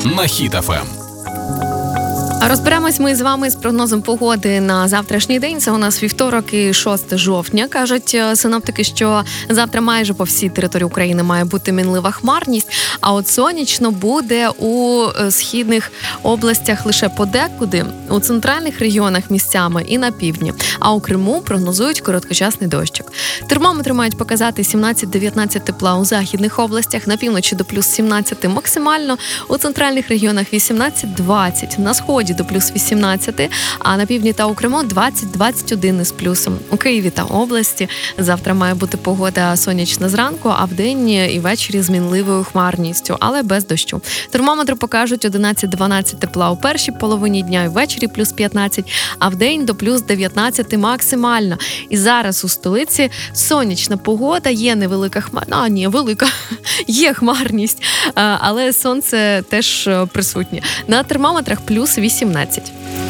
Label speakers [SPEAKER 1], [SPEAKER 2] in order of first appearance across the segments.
[SPEAKER 1] на Хіт ФМ.
[SPEAKER 2] Розберемось ми з вами з прогнозом погоди на завтрашній день. Це у нас вівторок і 6 жовтня. Кажуть синоптики, що завтра майже по всій території України має бути мінлива хмарність, а от сонячно буде у східних областях лише подекуди, у центральних регіонах місцями і на півдні. А у Криму прогнозують короткочасний дощик. Термометри мають показати 17-19 тепла у західних областях, на півночі до плюс 17 максимально, у центральних регіонах 18-20, на сході до плюс 18, а на півдні та у Криму 20-21 із плюсом. У Києві та області завтра має бути погода сонячна зранку, а вдень і ввечері з мінливою хмарністю, але без дощу. Термометри покажуть 11-12 тепла у першій половині дня і ввечері плюс 15, а вдень до плюс 19 максимально. І зараз у столиці сонячна погода, є невелика велика, є хмарність, але сонце теж присутнє. На термометрах плюс 18.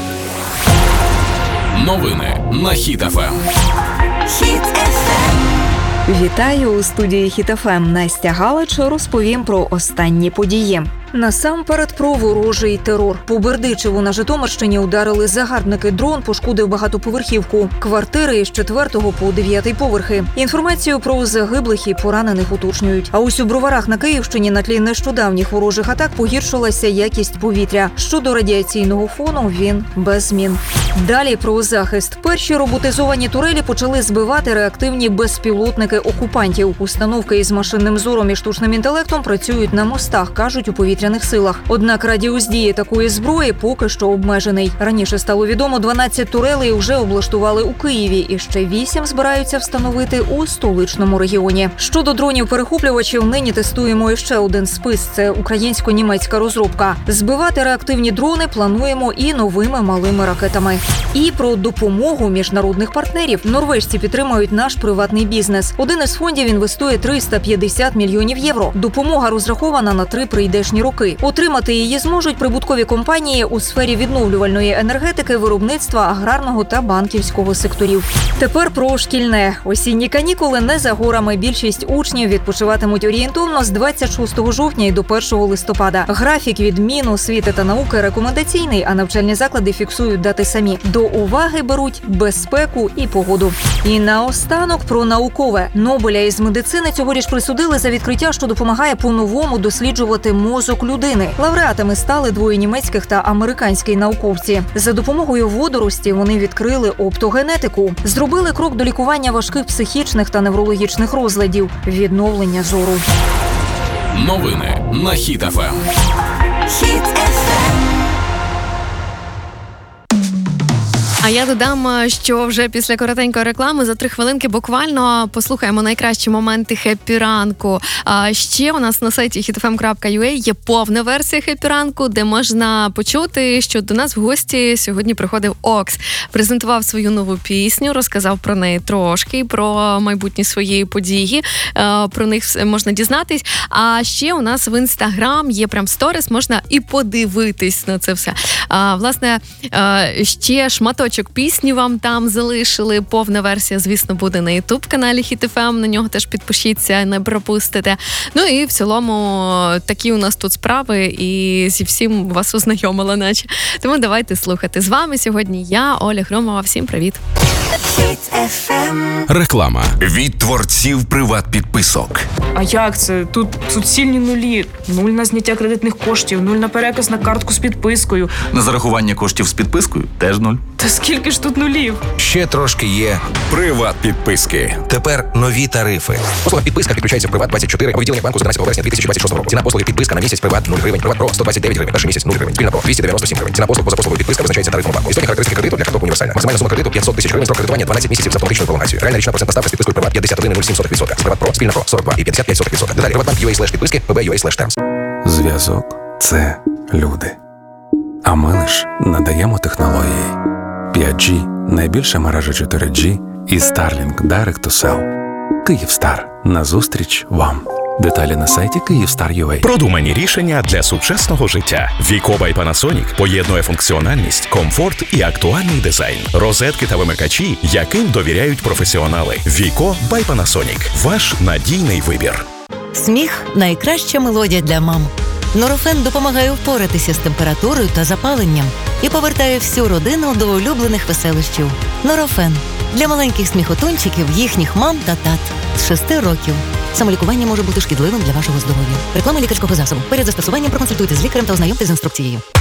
[SPEAKER 1] Новини на Хіт ФМ.
[SPEAKER 3] Вітаю у студії Хіт ФМ. Настя Галич розповім про останні події. Насамперед про ворожий терор. По Бердичеву на Житомирщині ударили загарбники. Дрон пошкодив багатоповерхівку. Квартири із 4-го по 9-й поверхи. Інформацію про загиблих і поранених уточнюють. А ось у Броварах на Київщині на тлі нещодавніх ворожих атак погіршилася якість повітря. Щодо радіаційного фону, він без змін. Далі про захист. Перші роботизовані турелі почали збивати реактивні безпілотники окупантів. Установки із машинним зором і штучним інтелектом працюють на мостах, кажуть у повітряних силах. Однак радіус дії такої зброї поки що обмежений. Раніше стало відомо, 12 турелей вже облаштували у Києві і ще 8 збираються встановити у столичному регіоні. Щодо дронів-перехоплювачів, нині тестуємо іще один спис. Це українсько-німецька розробка. Збивати реактивні дрони плануємо і новими малими ракетами. І про допомогу міжнародних партнерів. Норвежці підтримують наш приватний бізнес. Один із фондів інвестує 350 мільйонів євро. Допомога розрахована на 3 прийдешні роки. Отримати її зможуть прибуткові компанії у сфері відновлювальної енергетики, виробництва, аграрного та банківського секторів. Тепер про шкільне. Осінні канікули не за горами. Більшість учнів відпочиватимуть орієнтовно з 26 жовтня і до 1 листопада. Графік від Міносвіти та науки рекомендаційний, а навчальні заклади фіксують дати самі. До уваги беруть безпеку і погоду. І наостанок про наукове. Нобеля із медицини цьогоріч присудили за відкриття, що допомагає по-новому досліджувати мозок людини. Лауреатами стали 2 німецьких та американські науковці. За допомогою водорості вони відкрили оптогенетику. Зробили крок до лікування важких психічних та неврологічних розладів, відновлення зору.
[SPEAKER 1] Новини на Хіт ФМ.
[SPEAKER 2] А я додам, що вже після коротенької реклами за 3 хвилинки буквально послухаємо найкращі моменти хеппі-ранку. Ще у нас на сайті hitfm.ua є повна версія хеппі-ранку, де можна почути, що до нас в гості сьогодні приходив Окс. Презентував свою нову пісню, розказав про неї трошки, про майбутні свої події. Про них можна дізнатись. А ще у нас в Інстаграм є прям сторіс, можна і подивитись на це все. Власне, ще шматочок пісні вам там залишили. Повна версія, звісно, буде на YouTube-каналі Хіт ФМ. На нього теж підпишіться, не пропустите. Ну і в цілому такі у нас тут справи, і зі всім вас ознайомила наче. Тому давайте слухати. З вами сьогодні я, Оля Громова. Всім привіт.
[SPEAKER 1] Реклама.
[SPEAKER 4] Від творців приват-підписок.
[SPEAKER 5] А як це? Тут суцільні нулі. 0 на зняття кредитних коштів, 0 на переказ на картку з підпискою.
[SPEAKER 4] На зарахування коштів з підпискою теж 0.
[SPEAKER 5] Та скільки ж тут нулів?
[SPEAKER 6] Ще трошки є.
[SPEAKER 4] Приват-підписки.
[SPEAKER 6] Тепер нові тарифи.
[SPEAKER 7] Послуга підписка підключається в Приват24 у відділенні банку з 11 вересня 2026 року. Ціна послуги підписка на місяць Приват 0 гривень. Приват Про 129 гривень. Перший місяць 0 гривень. Спільна Про 297 гривень. Ціна послуг поза послугою підписка визначається тарифом банку. Істотні характеристики кредиту для карток універсальна. Максимальна сума кредиту 500 тисяч гривень. Строк кредитування 12 місяців з автоматичною пролонгацією. Реальна річна процентна ставка з підпискою Приват 51,07%. З Приват Про спільна Про 42,55%. Деталі Приватбанк.ua/підписки, pb.ua/terms.
[SPEAKER 8] Зв'язок – це люди. А ми лиш надаємо технології. 5G – найбільша мережа 4G і Starlink Direct to Cell. Київстар. Назустріч вам. Деталі на сайті Kyivstar.ua.
[SPEAKER 9] Продумані рішення для сучасного життя. Віко by Panasonic поєднує функціональність, комфорт і актуальний дизайн. Розетки та вимикачі, яким довіряють професіонали. Віко by Panasonic. Ваш надійний вибір.
[SPEAKER 10] Сміх – найкраща мелодія для мам. Норофен допомагає впоратися з температурою та запаленням і повертає всю родину до улюблених веселищів. Норофен для маленьких сміхотунчиків, їхніх мам та тат з 6 років. Самолікування може бути шкідливим для вашого здоров'я. Реклама лікарського засобу. Перед застосуванням проконсультуйте з лікарем та ознайомтесь з інструкцією.